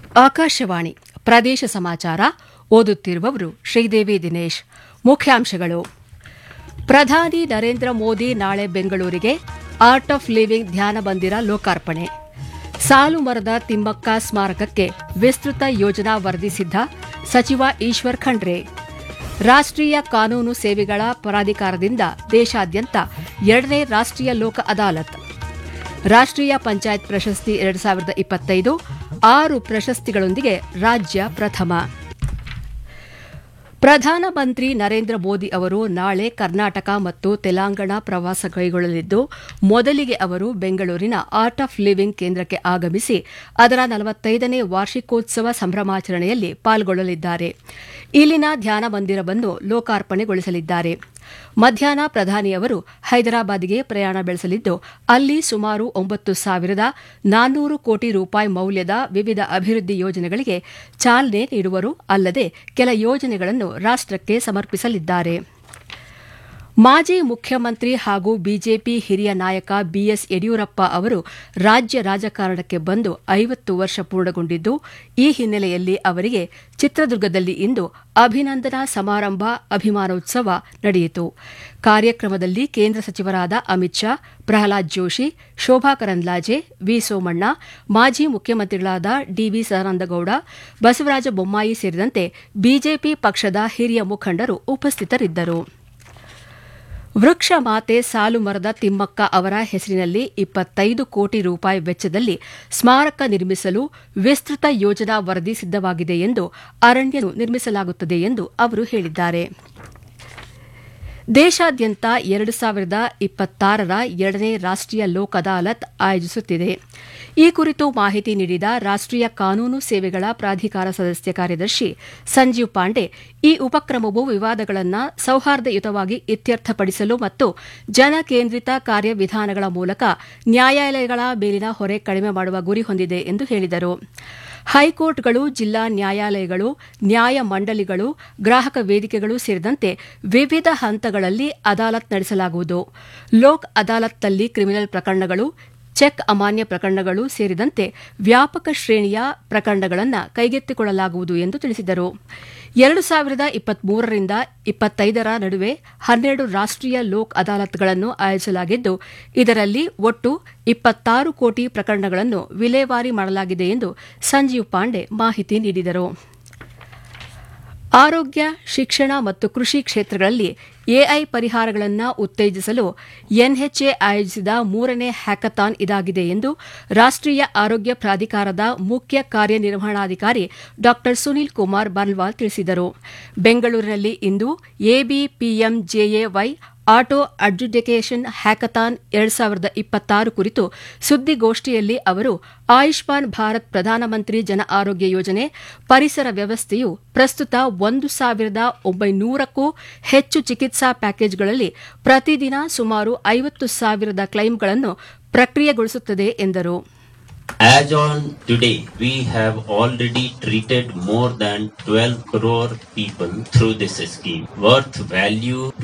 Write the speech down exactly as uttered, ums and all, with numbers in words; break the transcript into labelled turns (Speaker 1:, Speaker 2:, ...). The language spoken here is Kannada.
Speaker 1: ಆಕಾಶವಾಣಿ ಪ್ರದೇಶ ಸಮಾಚಾರ ಓದುತ್ತಿರುವವರು ಶ್ರೀದೇವಿ ದಿನೇಶ್. ಮುಖ್ಯಾಂಶಗಳು: ಪ್ರಧಾನಿ ನರೇಂದ್ರ ಮೋದಿ ನಾಳೆ ಬೆಂಗಳೂರಿಗೆ ಆರ್ಟ್ ಆಫ್ ಲಿವಿಂಗ್ ಧ್ಯಾನ ಮಂದಿರ ಲೋಕಾರ್ಪಣೆ. ಸಾಲು ಮರದ ತಿಮ್ಮಕ್ಕ ಸ್ಮಾರಕಕ್ಕೆ ವಿಸ್ತೃತ ಯೋಜನಾ ವರದಿ ಸಿದ್ಧ, ಸಚಿವ ಈಶ್ವರ್ ಖಂಡ್ರೆ. ರಾಷ್ಟ್ರೀಯ ಕಾನೂನು ಸೇವೆಗಳ ಪ್ರಾಧಿಕಾರದಿಂದ ದೇಶಾದ್ಯಂತ ಎರಡನೇ ರಾಷ್ಟ್ರೀಯ ಲೋಕ ಅದಾಲತ್. ರಾಷ್ಟ್ರೀಯ ಪಂಚಾಯತ್ ಪ್ರಶಸ್ತಿ ಎರಡು ಸಾವಿರದ ಇಪ್ಪತ್ತೈದು ಆರು ಪ್ರಶಸ್ತಿಗಳೊಂದಿಗೆ ರಾಜ್ಯ ಪ್ರಥಮ. ಪ್ರಧಾನಮಂತ್ರಿ ನರೇಂದ್ರ ಮೋದಿ ಅವರು ನಾಳೆ ಕರ್ನಾಟಕ ಮತ್ತು ತೆಲಂಗಾಣ ಪ್ರವಾಸ ಕೈಗೊಳ್ಳಲಿದ್ದು, ಮೊದಲಿಗೆ ಅವರು ಬೆಂಗಳೂರಿನ ಆರ್ಟ್ ಆಫ್ ಲಿವಿಂಗ್ ಕೇಂದ್ರಕ್ಕೆ ಆಗಮಿಸಿ ಅದರ ನಲವತ್ತೈದನೇ ವಾರ್ಷಿಕೋತ್ಸವ ಸಂಭ್ರಮಾಚರಣೆಯಲ್ಲಿ ಪಾಲ್ಗೊಳ್ಳಲಿದ್ದಾರೆ. ಇಲ್ಲಿನ ಧ್ಯಾನ ಮಂದಿರವನ್ನು ಲೋಕಾರ್ಪಣೆಗೊಳಿಸಲಿದ್ದಾರೆ. ಮಧ್ಯಾಹ್ನ ಪ್ರಧಾನಿಯವರು ಹೈದರಾಬಾದ್ಗೆ ಪ್ರಯಾಣ ಬೆಳೆಸಲಿದ್ದು, ಅಲ್ಲಿ ಸುಮಾರು ಒಂಬತ್ತು ಸಾವಿರದ ನಾನ್ನೂರು ಕೋಟಿ ರೂಪಾಯಿ ಮೌಲ್ಯದ ವಿವಿಧ ಅಭಿವೃದ್ಧಿ ಯೋಜನೆಗಳಿಗೆ ಚಾಲನೆ ನೀಡುವರು. ಅಲ್ಲದೆ ಕೆಲ ಯೋಜನೆಗಳನ್ನು ರಾಷ್ಟಕ್ಕೆ ಸಮರ್ಪಿಸಲಿದ್ದಾರೆ. ಮಾಜಿ ಮುಖ್ಯಮಂತ್ರಿ ಹಾಗೂ ಬಿಜೆಪಿ ಹಿರಿಯ ನಾಯಕ ಬಿಎಸ್ ಯಡಿಯೂರಪ್ಪ ಅವರು ರಾಜ್ಯ ರಾಜಕಾರಣಕ್ಕೆ ಬಂದು ಐವತ್ತು ವರ್ಷ ಪೂರ್ಣಗೊಂಡಿದ್ದು, ಈ ಹಿನ್ನೆಲೆಯಲ್ಲಿ ಅವರಿಗೆ ಚಿತ್ರದುರ್ಗದಲ್ಲಿ ಇಂದು ಅಭಿನಂದನಾ ಸಮಾರಂಭ, ಅಭಿಮಾನೋತ್ಸವ ನಡೆಯಿತು. ಕಾರ್ಯಕ್ರಮದಲ್ಲಿ ಕೇಂದ್ರ ಸಚಿವರಾದ ಅಮಿತ್ ಶಾ, ಪ್ರಹ್ಲಾದ್ ಜೋಶಿ, ಶೋಭಾ ಕರಂದ್ಲಾಜೆ, ವಿ ಸೋಮಣ್ಣ, ಮಾಜಿ ಮುಖ್ಯಮಂತ್ರಿಗಳಾದ ಡಿವಿ ಸದಾನಂದಗೌಡ, ಬಸವರಾಜ ಬೊಮ್ಮಾಯಿ ಸೇರಿದಂತೆ ಬಿಜೆಪಿ ಪಕ್ಷದ ಹಿರಿಯ ಮುಖಂಡರು ಉಪಸ್ಥಿತರಿದ್ದರು. ವೃಕ್ಷ ಮಾತೆ ಸಾಲು ಮರದ ತಿಮ್ಮಕ್ಕ ಅವರ ಹೆಸರಿನಲ್ಲಿ ಇಪ್ಪತ್ತೈದು ಕೋಟಿ ರೂಪಾಯಿ ವೆಚ್ಚದಲ್ಲಿ ಸ್ಮಾರಕ ನಿರ್ಮಿಸಲು ವಿಸ್ತೃತ ಯೋಜನಾ ವರದಿ ಸಿದ್ದವಾಗಿದೆ ಎಂದು ಅರಣ್ಯ ನಿರ್ಮಿಸಲಾಗುತ್ತದೆ ಎಂದು ಅವರು ಹೇಳಿದ್ದಾರೆ. ದೇಶಾದ್ಯಂತ ಎರಡು ಸಾವಿರದ ಇಪ್ಪತ್ತಾರರ ಎರಡನೇ ರಾಷ್ಟ್ರೀಯ ಲೋಕ್ ಅದಾಲತ್ ಆಯೋಜಿಸುತ್ತಿದೆ. ಈ ಕುರಿತು ಮಾಹಿತಿ ನೀಡಿದ ರಾಷ್ಟ್ರೀಯ ಕಾನೂನು ಸೇವೆಗಳ ಪ್ರಾಧಿಕಾರ ಸದಸ್ಯ ಕಾರ್ಯದರ್ಶಿ ಸಂಜೀವ್ ಪಾಂಡೆ, ಈ ಉಪಕ್ರಮವು ವಿವಾದಗಳನ್ನು ಸೌಹಾರ್ದಯುತವಾಗಿ ಇತ್ಯರ್ಥಪಡಿಸಲು ಮತ್ತು ಜನಕೇಂದ್ರಿತ ಕಾರ್ಯವಿಧಾನಗಳ ಮೂಲಕ ನ್ಯಾಯಾಲಯಗಳ ಮೇಲಿನ ಹೊರೆ ಕಡಿಮೆ ಮಾಡುವ ಗುರಿ ಹೊಂದಿದೆ ಎಂದು ಹೇಳಿದರು. ಹೈಕೋರ್ಟ್ಗಳು, ಜಿಲ್ಲಾ ನ್ಯಾಯಾಲಯಗಳು, ನ್ಯಾಯ ಮಂಡಳಿಗಳು, ಗ್ರಾಹಕ ವೇದಿಕೆಗಳು ಸೇರಿದಂತೆ ವಿವಿಧ ಹಂತಗಳಲ್ಲಿ ಅದಾಲತ್ ನಡೆಸಲಾಗುವುದು. ಲೋಕ್ ಅದಾಲತ್ನಲ್ಲಿ ಕ್ರಿಮಿನಲ್ ಪ್ರಕರಣಗಳು, ಚೆಕ್ ಅಮಾನ್ಯ ಪ್ರಕರಣಗಳು ಸೇರಿದಂತೆ ವ್ಯಾಪಕ ಶ್ರೇಣಿಯ ಪ್ರಕರಣಗಳನ್ನು ಕೈಗೆತ್ತಿಕೊಳ್ಳಲಾಗುವುದು ಎಂದು ತಿಳಿಸಿದರು. ಎರಡು ಸಾವಿರದ ಇಪ್ಪತ್ಮೂರರಿಂದ ಇಪ್ಪತ್ತೈದರ ನಡುವೆ ಹನ್ನೆರಡು ರಾಷ್ಟ್ರೀಯ ಲೋಕ್ ಅದಾಲತ್ಗಳನ್ನು ಆಯೋಜಿಸಲಾಗಿದ್ದು, ಇದರಲ್ಲಿ ಒಟ್ಟು ಇಪ್ಪತ್ತಾರು ಕೋಟಿ ಪ್ರಕರಣಗಳನ್ನು ವಿಲೇವಾರಿ ಮಾಡಲಾಗಿದೆ ಎಂದು ಸಂಜೀವ್ ಪಾಂಡೆ ಮಾಹಿತಿ ನೀಡಿದರು. ಆರೋಗ್ಯ, ಶಿಕ್ಷಣ ಮತ್ತು ಕೃಷಿ ಕ್ಷೇತ್ರಗಳಲ್ಲಿ ಎಐ ಪರಿಹಾರಗಳನ್ನು ಉತ್ತೇಜಿಸಲು ಎನ್ಎಚ್ಎ ಆಯೋಜಿಸಿದ ಮೂರನೇ ಹ್ಯಾಕಥಾನ್ ಇದಾಗಿದೆ ಎಂದು ರಾಷ್ಟ್ರೀಯ ಆರೋಗ್ಯ ಪ್ರಾಧಿಕಾರದ ಮುಖ್ಯ ಕಾರ್ಯನಿರ್ವಹಣಾಧಿಕಾರಿ ಡಾ ಸುನೀಲ್ ಕುಮಾರ್ ಬನ್ವಾಲ್ ತಿಳಿಸಿದರು. ಬೆಂಗಳೂರಿನಲ್ಲಿ ಇಂದು ಎಬಿಪಿಎಂಜೆಎವೈ ಆಟೋ ಅಡ್ಜುಡಿಕೇಷನ್ ಹ್ಯಾಕಥಾನ್ ಎರಡು ಸಾವಿರದ ಇಪ್ಪತ್ತಾರು ಕುರಿತು ಸುದ್ದಿಗೋಷ್ಠಿಯಲ್ಲಿ ಅವರು, ಆಯುಷ್ಮಾನ್ ಭಾರತ್ ಪ್ರಧಾನಮಂತ್ರಿ ಜನ ಆರೋಗ್ಯ ಯೋಜನೆ ಪರಿಸರ ವ್ಯವಸ್ಥೆಯು ಪ್ರಸ್ತುತ ಒಂದು ಸಾವಿರದ ಒಂಬೈನೂರಕ್ಕೂ ಹೆಚ್ಚು ಚಿಕಿತ್ಸಾ ಪ್ಯಾಕೇಜ್ಗಳಲ್ಲಿ ಪ್ರತಿದಿನ ಸುಮಾರು ಐವತ್ತು ಸಾವಿರದ ಕ್ಲೈಮ್ಗಳನ್ನು ಪ್ರಕ್ರಿಯೆಗೊಳಿಸುತ್ತದೆ ಎಂದರು.
Speaker 2: As on today, we have already treated more than twelve crore people through this scheme, worth value